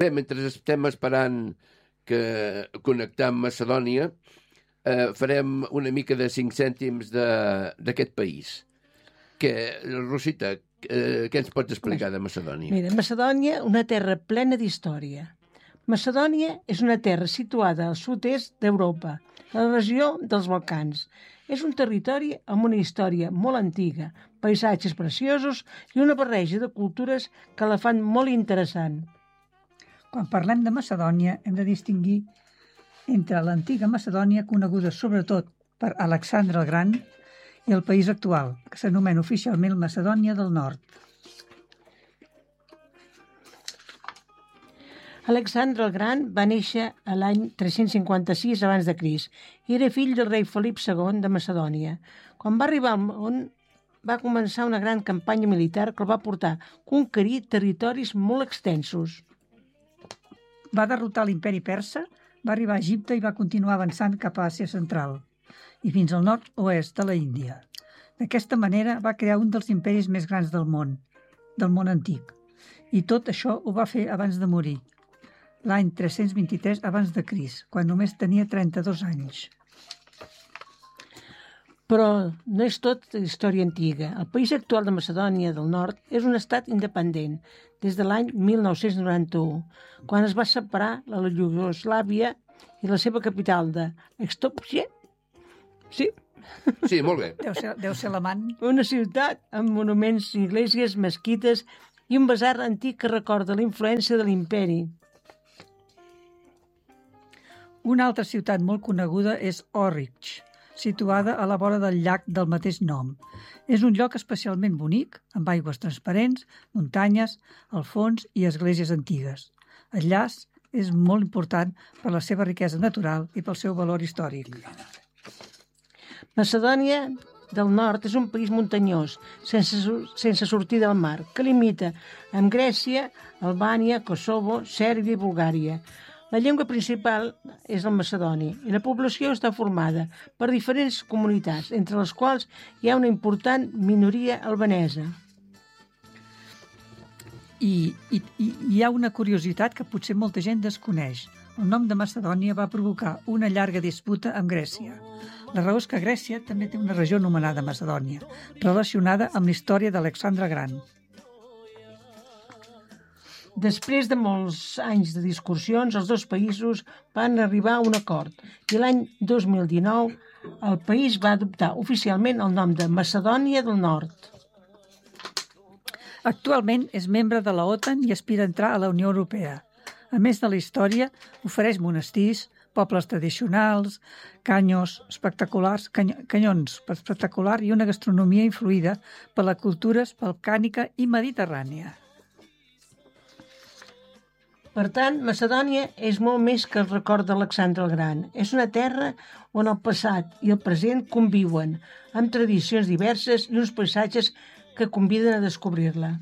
Bé, mentre estem esperant que connectar amb Macedònia, farem una mica de 5 cèntims d'aquest país. Rosita, què ens pots explicar de Macedònia? Mira, Macedònia, una terra plena d'història. Macedònia és una terra situada al sud-est d'Europa, a la regió dels Balcans. És un territori amb una història molt antiga, paisatges preciosos i una barreja de cultures que la fan molt interessant. Quan parlem de Macedònia, hem de distingir entre l'antiga Macedònia, coneguda sobretot per Alexandre el Gran, i el país actual, que s'anomena oficialment Macedònia del Nord. Alexandre el Gran va néixer a l'any 356 abans de Crist i era fill del rei Felip II de Macedònia. Quan va arribar al món, va començar una gran campanya militar que el va portar a conquerir territoris molt extensos. Va derrotar l'imperi persa, va arribar a Egipte i va continuar avançant cap a Àsia Central i fins al nord-oest de la Índia. D'aquesta manera va crear un dels imperis més grans del món antic. I tot això ho va fer abans de morir, l'any 323 abans de Crist, quan només tenia 32 anys. Però no és tot història antiga. El país actual de Macedònia del Nord és un estat independent des de l'any 1991, quan es va separar la Iugoslàvia i la seva capital de Skopje. Sí? Sí, molt bé. Deu ser alemany. Una ciutat amb monuments, iglesias, mesquites i un basar antic que recorda la influència de l'imperi. Una altra ciutat molt coneguda és Ohrid, situada a la vora del llac del mateix nom. És un lloc especialment bonic, amb aigües transparents, muntanyes, al fons i esglésies antigues. El llaç és molt important per la seva riquesa natural i pel seu valor històric. Macedònia del Nord és un país muntanyós, sense sortir del mar, que limita amb Grècia, Albània, Kosovo, Sèrbia i Bulgària. La llengua principal és el macedoni i la població està formada per diferents comunitats, entre les quals hi ha una important minoria albanesa. I hi ha una curiositat que potser molta gent desconeix. El nom de Macedònia va provocar una llarga disputa amb Grècia. La raó és que Grècia també té una regió anomenada Macedònia, relacionada amb la història d'Alexandre Gran. Després de molts anys de discussions, els dos països van arribar a un acord i l'any 2019 el país va adoptar oficialment el nom de Macedònia del Nord. Actualment és membre de la OTAN i aspira a entrar a la Unió Europea. A més de la història, ofereix monestirs, pobles tradicionals, canyons espectaculars i una gastronomia influïda per la cultura balcànica i mediterrània. Per tant, Macedònia és molt més que el record d'Alexandre el Gran. És una terra on el passat i el present conviuen, amb tradicions diverses i uns paisatges que conviden a descobrir-la.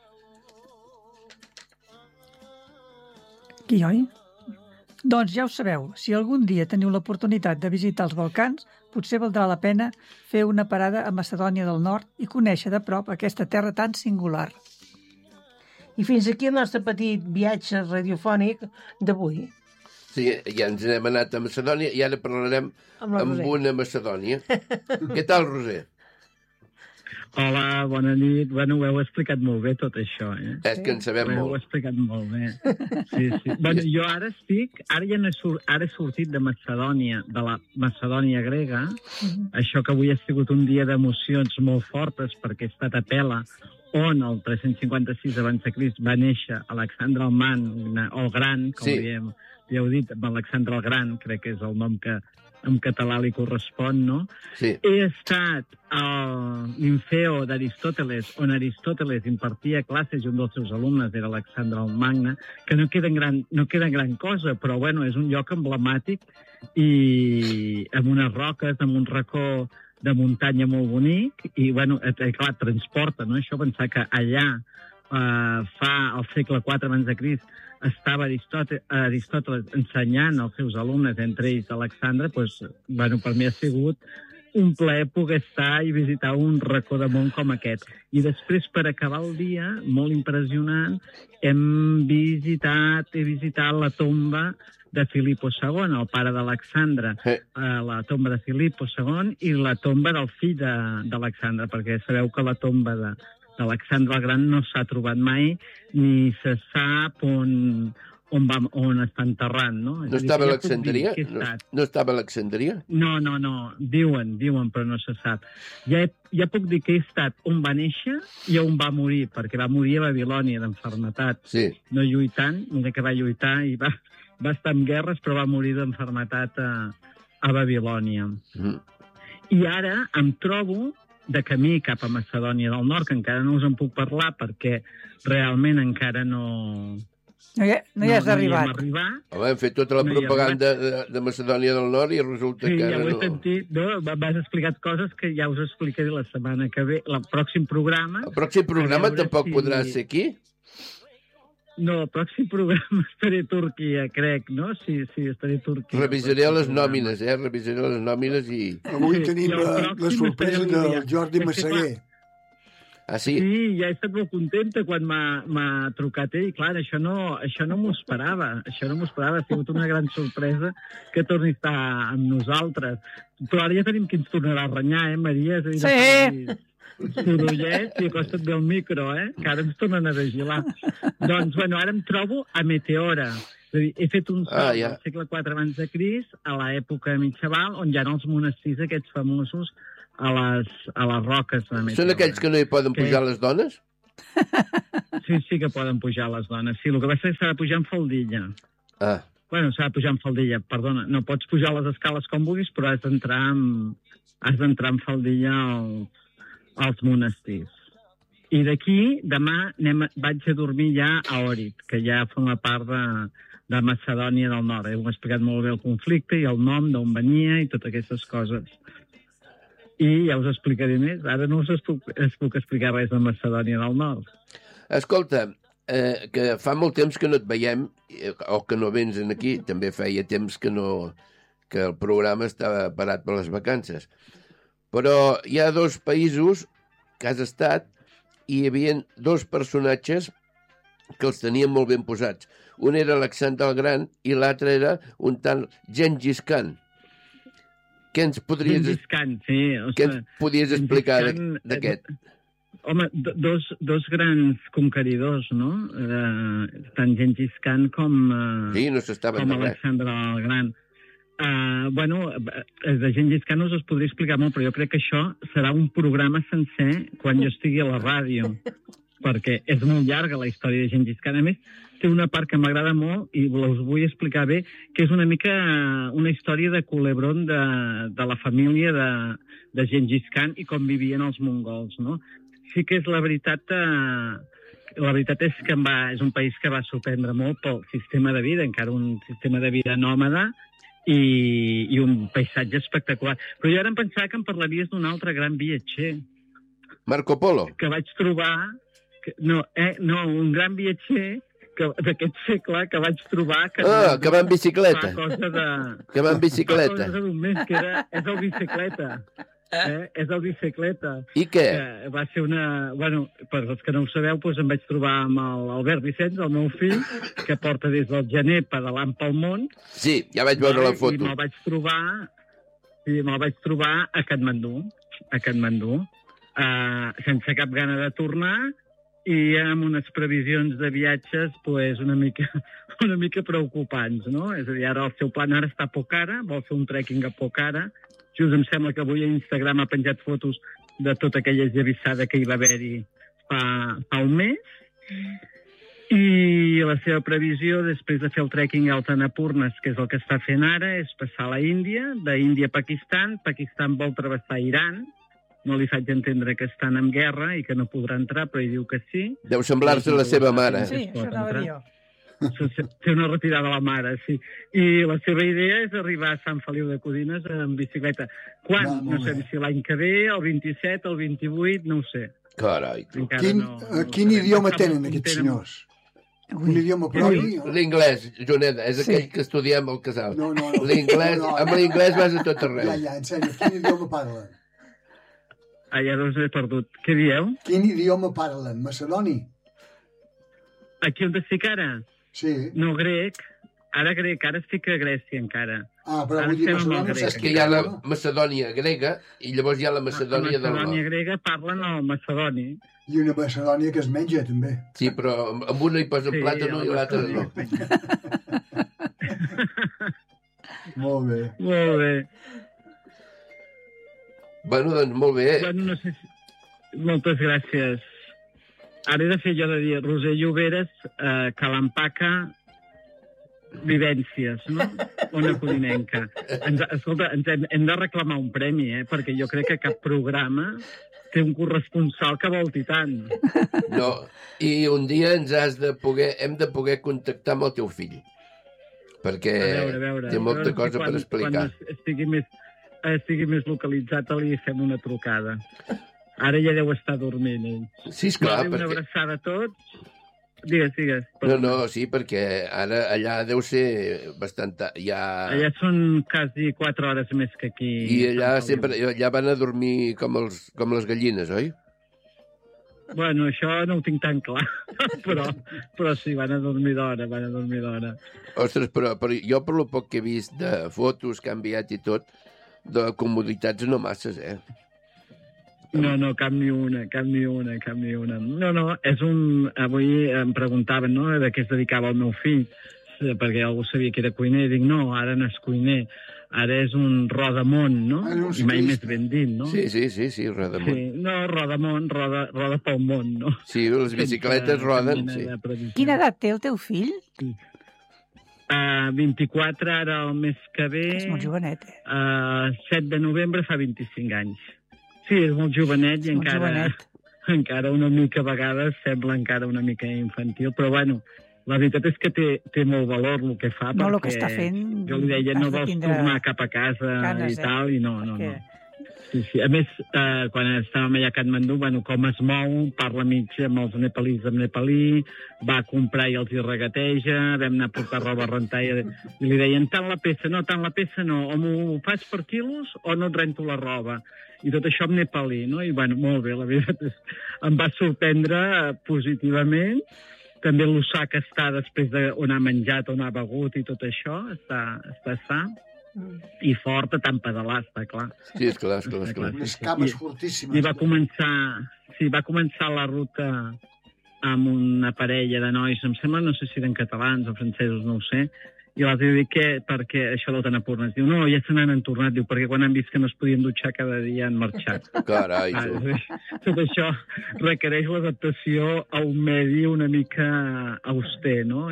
Aquí, oi? Doncs ja ho sabeu, si algun dia teniu l'oportunitat de visitar els Balcans, potser valdrà la pena fer una parada a Macedònia del Nord i conèixer de prop aquesta terra tan singular. I fins aquí el nostre petit viatge radiofònic d'avui. Sí, ja ens n'hem anat a Macedònia i ara parlarem amb una Macedònia. Què tal, Roser? Hola, bona nit. Bueno, ho heu explicat molt bé, tot això, eh? És que en sabem molt. Ho heu explicat molt bé. Sí, sí. Bueno, jo ara he sortit de Macedònia, de la Macedònia grega. Això que avui ha sigut un dia d'emocions molt fortes perquè he estat a Pela, on el 356 abans de Crist va néixer Alexandre el Magne, o el Gran, com dieu dit, Alexandre el Gran, crec que és el nom que en català li correspon, no? Sí. He estat a l'Infeo d'Aristòteles, on Aristòteles impartia classes i un dels seus alumnes era Alexandre el Magne, que no queda gran cosa, però bueno, és un lloc emblemàtic i amb unes roques, amb un racó de muntanya molt bonic, i bueno, clar, transporta, no? Això pensar que allà fa al segle IV abans de Crist estava Aristòteles ensenyant als seus alumnes, entre ells Alexandre, doncs, bueno, per mi ha sigut un plaer poder estar i visitar un racó de món com aquest. I després, per acabar el dia, molt impressionant, he visitat la tomba de Filipo II, el pare d'Alexandre, la tomba de Filipo II i la tomba del fill d'Alexandre, perquè sabeu que la tomba d'Alexandre el Gran no s'ha trobat mai, ni se sap on està enterrant, no? No estava a Alexandria? No estava a Alexandria? No, diuen, però no se sap. Ja puc dir que he estat on va néixer i on va morir, perquè va morir a Babilònia d'enfermetat. Sí. No lluitant, no sé que va lluitar i va estar en guerres, però va morir d'enfermetat a Babilònia. I ara em trobo de camí cap a Macedònia del Nord, que encara no us en puc parlar perquè realment encara no hi has arribat. Home, hem fet tota la propaganda de Macedònia del Nord i resulta que ara no... Sí, ja ho he sentit, no? M'has explicat coses que ja us explicaré la setmana que ve. El pròxim programa... El pròxim programa tampoc podrà ser aquí? No, el pròxim programa estaré a Turquia, crec, no? Sí, estaré a Turquia. Revisaré les nòmines, revisaré les nòmines i... Avui tenim la sorpresa del Jordi Massaguer. Ah, sí? Sí, ja he estat molt contenta quan m'ha trucat ell. Clar, això no m'ho esperava. Això no m'ho esperava. Ha sigut una gran sorpresa que torni a estar amb nosaltres. Però ara ja tenim qui ens tornarà a renyar, Maria? Sí! Sorollet i acosta't bé el micro, que ara ens tornen a vigilar. Doncs, ara em trobo a Meteora. És a dir, he fet un salt al segle IV abans de Crist, a l'època mitjaval, on hi ha els monestirs aquests famosos a les roques de Meteora. Són aquells que no hi poden pujar les dones? Sí que poden pujar les dones. Sí, el que passa és que s'ha de pujar en faldilla. S'ha de pujar en faldilla, perdona. No pots pujar les escales com vulguis, però has d'entrar en faldilla als monestirs. I d'aquí, demà, vaig a dormir ja a Òrit, que ja forma part de Macedònia del Nord. Heu explicat molt bé el conflicte i el nom, d'on venia i totes aquestes coses. I ja us explicaré més. Ara no us puc explicar res de Macedònia del Nord. Escolta, que fa molt temps que no et veiem, o que no vens aquí, també feia temps que el programa estava parat per les vacances. Però hi ha dos països que has estat i hi havia dos personatges que els tenien molt ben posats. Un era Alexandre el Gran i l'altre era un tal Gengis Khan. Què ens podries explicar d'aquest? Home, dos grans conqueridors, no? Tant Gengis Khan com Alexandre el Gran. De Gengis Khan us podria explicar molt, però jo crec que això serà un programa sencer quan jo estigui a la ràdio, perquè és molt llarga la història de Gengis Khan. A més, té una part que m'agrada molt i us vull explicar bé, que és una mica una història de Culebrón de la família de Gengis Khan i com vivien els mongols, no? Sí que és la veritat és que és un país que va sorprendre molt pel sistema de vida, encara un sistema de vida nòmada, i un paisatge espectacular. Però jo ara em pensava que em parlaries d'un altre gran viatger. Marco Polo? Que vaig trobar... un gran viatger d'aquest segle que vaig trobar... Que va en bicicleta. Que va en bicicleta. És el bicicleta. És el bicicleta. I què? Va ser per als que no ho sabeu, doncs em vaig trobar amb l'Albert Vicenç, el meu fill, que porta des del gener pedalant pel món. Sí, ja vaig veure la foto. I me'l vaig trobar a Katmandú, sense cap gana de tornar i amb unes previsions de viatges una mica preocupants, no? És a dir, ara el seu plan ara està a Pokhara, vol fer un trekking a Pokhara. Just em sembla que avui a Instagram ha penjat fotos de tota aquella esllavissada que hi va haver-hi fa un mes. I la seva previsió, després de fer el trekking al Annapurnas, que és el que està fent ara, és passar a la Índia, d'Índia a Pakistan. Pakistan vol travessar Iran. No li faig entendre que estan en guerra i que no podrà entrar, però ell diu que sí. Deu semblar-se a la seva mare. Sí, això anava a dir jo. Fer una retirada a la mare, sí. I la seva idea és arribar a Sant Feliu de Codines en bicicleta. Quan? No sé si l'any que ve, el 27, el 28, no ho sé. Carai. Quin idioma tenen aquests senyors? Un idioma propi? L'inglès, Joneda, és aquell que estudiem al casal. No. Amb l'inglès vas a tot arreu. Ja, en sèrio, quin idioma parlen? Ja us he perdut. Què dieu? Quin idioma parlen? Macedoni? Aquí on estic ara? Sí. No, grec. Ara estic a Grècia encara. Però vull dir Macedònia... És que hi ha la Macedònia grega i llavors hi ha la Macedònia del nord. La Macedònia grega parlen el macedoni. I una Macedònia que es menja, també. Sí, però amb una hi posen plàtano i l'altra no. Molt bé. Molt bé. Bueno, doncs molt bé. Bueno, no sé si... Moltes gràcies. Ara he de fer jo de dir Roser Lloberes, Calampaca, vivències, no? Una codinenca. Escolta, hem de reclamar un premi, perquè jo crec que cap programa té un corresponsal que volti tant. No, i un dia hem de poder contactar amb el teu fill, perquè a veure, té molta cosa per explicar. Quan estigui més localitzat, li fem una trucada. Ara ja deu estar dormint, ell. Sí, esclar, una abraçada a tots. Digues. No, sí, perquè ara allà deu ser bastant... Allà són quasi 4 hores més que aquí. I allà van a dormir com les gallines, oi? Bueno, això no ho tinc tan clar, però sí, van a dormir d'hora. Ostres, però jo per lo poc que he vist de fotos que han enviat i tot, de comoditats no masses, No, cap ni una. No, és avui em preguntaven, no?, de què es dedicava el meu fill, perquè algú sabia que era cuiner, i dic, no, ara no és cuiner, ara és un rodamont, no? I mai més ben dit, no? Sí, rodamont. Sí, no, rodamont, roda pel món, no? Sí, les bicicletes roden, sí. Quina edat té el teu fill? 24, ara el mes que ve... És molt jovenet, 7 de novembre fa 25 anys. Sí, és molt jovenet i encara una mica a vegades sembla encara una mica infantil, però bueno, la veritat és que té molt valor el que fa, no, perquè el que està fent, jo li deia, no vols tornar cap a casa i tal, i no. Sí. A més, quan estàvem allà a Katmandú, com es mou, parla mig amb els nepalís en nepalí, va a comprar i els hi regateja, vam anar a portar roba a rentar i li deien, tant la peça no, o m'ho fas per quilos o no et rento la roba. I tot això en nepalí, no? I, molt bé, la veritat és... Em va sorprendre positivament. També l'ossà que està després d'on ha menjat, on ha begut i tot això, està sa. I fort a tant pedalar, està clar. Sí, és clar. Unes cames fortíssimes. I va començar la ruta amb una parella de nois, em sembla, no sé si eren catalans o francesos, no ho sé, i l'altre diu que perquè això del Tanapurnes. Diu, no, ja se n'han tornat, diu, perquè quan han vist que no es podien dutxar cada dia han marxat. Carai, tot això requereix l'adaptació a un medi una mica auster, no?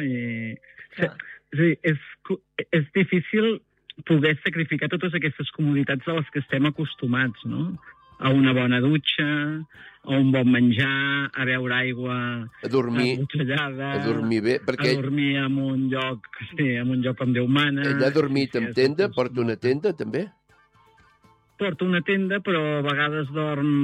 Sí, és difícil poder sacrificar totes aquestes comoditats a les que estem acostumats, no? A una bona dutxa, a un bon menjar, a beure aigua embotellada, a dormir bé, perquè... A dormir en un lloc, on Déu mana... Ell ha dormit amb tenda? Porta una tenda, també? Porta una tenda, però a vegades dorm,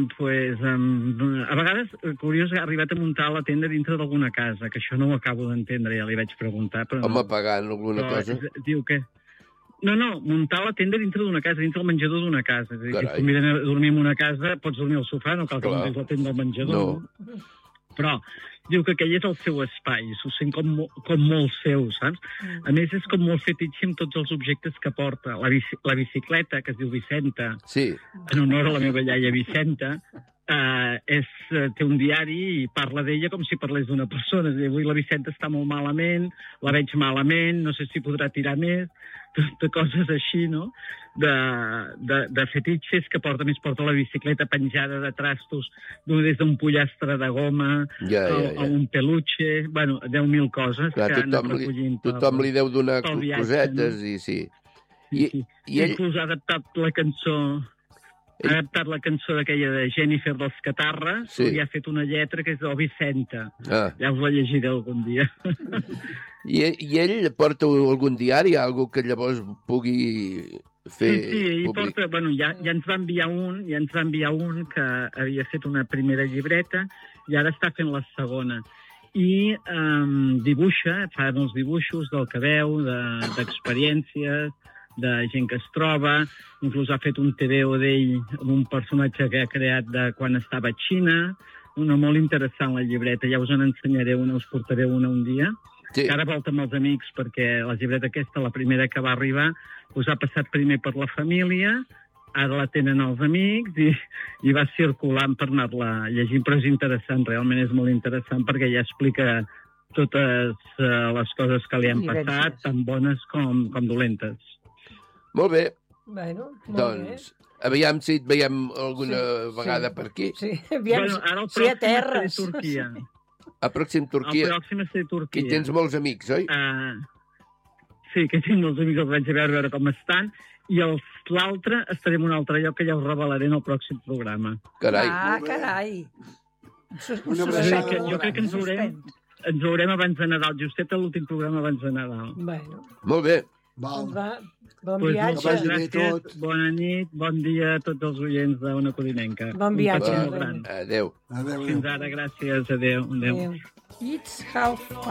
a vegades, curiós, ha arribat a muntar la tenda dintre d'alguna casa, que això no ho acabo d'entendre, ja li vaig preguntar, però... Home, pagant alguna cosa? Diu que... No, muntar la tenda dintre d'una casa, dintre del menjador d'una casa. És a dir, si et conviden a dormir en una casa, pots dormir al sofà, no cal que muntis la tenda al menjador. No. Però diu que aquell és el seu espai, s'ho sent com molt seu, saps? A més, és com molt fetitxe amb tots els objectes que porta. La bicicleta, que es diu Vicenta, en honor a la meva iaia Vicenta, té un diari i parla d'ella com si parlés d'una persona. És a dir, avui la Vicenta està molt malament, la veig malament, no sé si podrà tirar més, de coses així, no? De fetitxes que porta la bicicleta penjada de trastos, des d'un pollastre de goma a un peluche, 10.000 coses que han anat recollint. Tothom li deu donar cosetes, i sí. I inclús ha adaptat la cançó... Ha adaptat la cançó d'aquella de Jennifer dels Catarres i ha fet una lletra que és de Vicenta. Ja us la llegiré algun dia. I ell porta algun diari, algo que llavors pugui fer... Sí, ell porta... Ja ens va enviar un que havia fet una primera llibreta i ara està fent la segona. i dibuixa, fa molts dibuixos del que veu, d'experiències, de gent que es troba, inclús ha fet un TVO d'ell amb un personatge que ha creat de quan estava a Xina, una molt interessant la llibreta, ja us en ensenyaré una, us portaré una un dia. Sí. Ara volta amb els amics, perquè la llibreta aquesta, la primera que va arribar, us ha passat primer per la família, ara la tenen els amics i va circulant per anar-la llegint, però és interessant, realment és molt interessant, perquè ja explica totes les coses que li han passat, tan bones com dolentes. Molt bé. Bueno, doncs, aviam si et veiem alguna vegada per aquí. Sí, aviam ara el si a terres. Turquia. El pròxim Turquia. El pròxim és Turquia. Que tens molts amics, oi? Sí, que tinc molts amics, els vaig a veure com estan. I l'altre estaré en un altre lloc que ja us revelaré en el pròxim programa. Carai. Carai. Jo crec que ens veurem abans de Nadal, justet a l'últim programa abans de Nadal. Bueno. Molt bé. Bon viatge. Moltes gràcies, bona nit, bon dia a tots els oients d'Ona Codinenca. Bon viatge. Adéu. Fins ara, gràcies, adéu. It's half